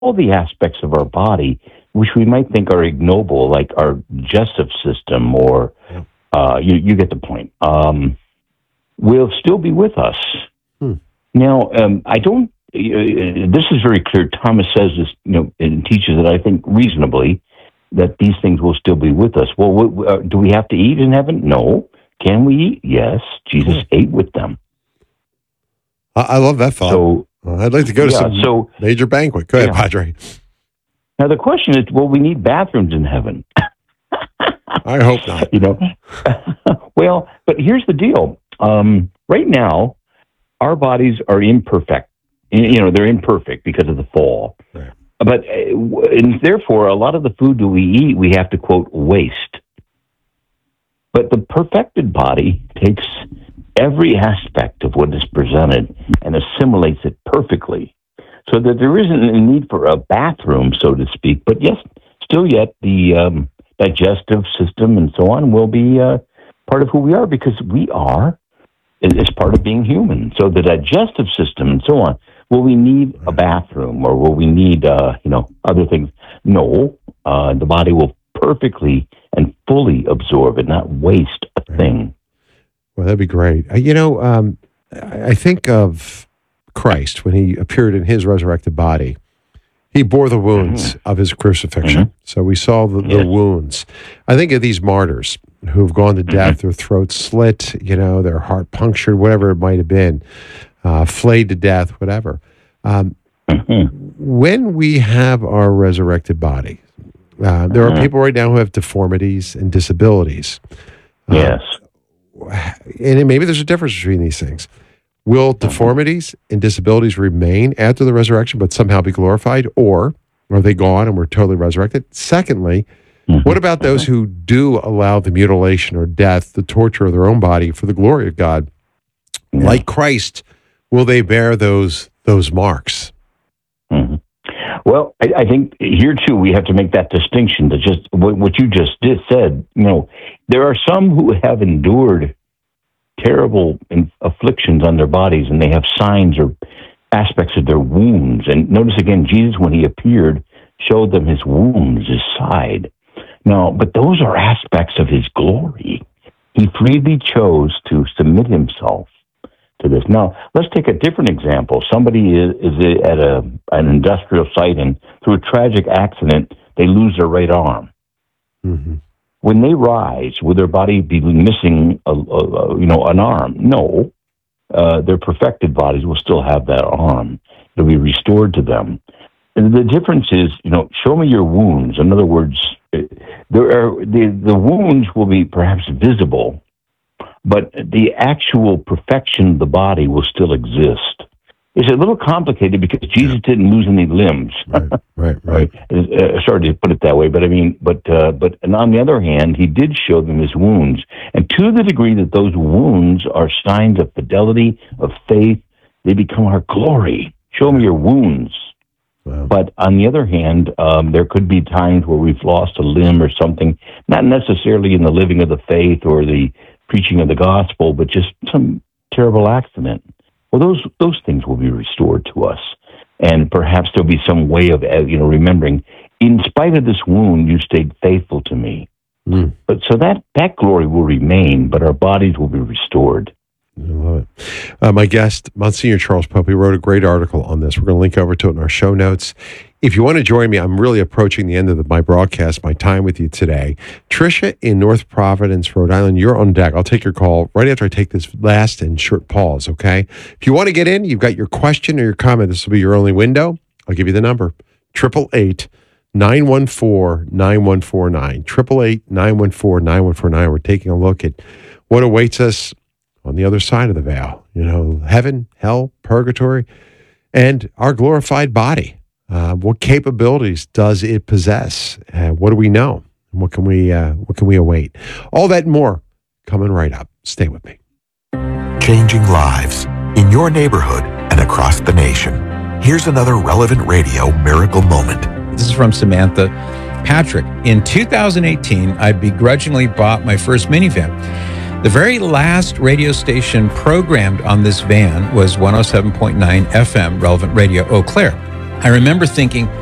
the aspects of our body, which we might think are ignoble, like our digestive system, or you get the point, will still be with us. Now, I don't. This is very clear. Thomas says this, and teaches it, I think, reasonably, that these things will still be with us. Well, do we have to eat in heaven? No. Can we eat? Yes. Jesus ate with them. I love that thought. So, I'd like to go to some major banquet. Go ahead, Padre. Now, the question is, will we need bathrooms in heaven? I hope not. Well, but here's the deal. Right now, our bodies are imperfect. They're imperfect because of the fall. Right. But and therefore, a lot of the food that we eat, we have to, quote, waste. But the perfected body takes every aspect of what is presented and assimilates it perfectly, so that there isn't a need for a bathroom, so to speak. But yes, still yet, the digestive system and so on will be part of who we are, because we are, is part of being human. So the digestive system and so on. Will we need a bathroom, or will we need, other things? No, the body will perfectly and fully absorb and not waste a thing. Well, that'd be great. I think of Christ when he appeared in his resurrected body. He bore the wounds of his crucifixion. So we saw the wounds. I think of these martyrs who've gone to death, their throats slit, their heart punctured, whatever it might have been. Flayed to death, whatever. When we have our resurrected body, there are people right now who have deformities and disabilities. Yes. And maybe there's a difference between these things. Will deformities and disabilities remain after the resurrection but somehow be glorified, or are they gone and we're totally resurrected? Secondly, what about those who do allow the mutilation or death, the torture of their own body for the glory of God? Like Christ, will they bear those marks? Well, I think here too we have to make that distinction. To just what you just said. There are some who have endured terrible afflictions on their bodies, and they have signs or aspects of their wounds. And notice again, Jesus, when he appeared, showed them his wounds, his side. Now, but those are aspects of his glory. He freely chose to submit himself to this. Now, let's take a different example. Somebody is at an industrial site, and through a tragic accident, they lose their right arm. When they rise, will their body be missing an arm? No. Their perfected bodies will still have that arm. It'll be restored to them. And the difference is, show me your wounds. In other words, the wounds will be perhaps visible, but the actual perfection of the body will still exist. It's a little complicated because Jesus didn't lose any limbs. Right. Sorry to put it that way, but and on the other hand, he did show them his wounds. And to the degree that those wounds are signs of fidelity, of faith, they become our glory. Show me your wounds. Wow. But on the other hand, there could be times where we've lost a limb or something, not necessarily in the living of the faith or the preaching of the gospel, but just some terrible accident. Well, those things will be restored to us. And perhaps there'll be some way of, remembering, in spite of this wound, you stayed faithful to me. But so that glory will remain, but our bodies will be restored. I love it. My guest, Monsignor Charles Pope, he wrote a great article on this. We're going to link over to it in our show notes. If you want to join me, I'm really approaching the end of my broadcast, my time with you today. Tricia in North Providence, Rhode Island, you're on deck. I'll take your call right after I take this last and short pause, okay? If you want to get in, you've got your question or your comment. This will be your only window. I'll give you the number, 888-914-9149, 888-914-9149. We're taking a look at what awaits us on the other side of the veil, heaven, hell, purgatory, and our glorified body. What capabilities does it possess? What do we know? And what can we await? All that and more coming right up. Stay with me. Changing lives in your neighborhood and across the nation. Here's another Relevant Radio miracle moment. This is from Samantha. Patrick, in 2018, I begrudgingly bought my first minivan. The very last radio station programmed on this van was 107.9 FM, Relevant Radio Eau Claire. I remember thinking,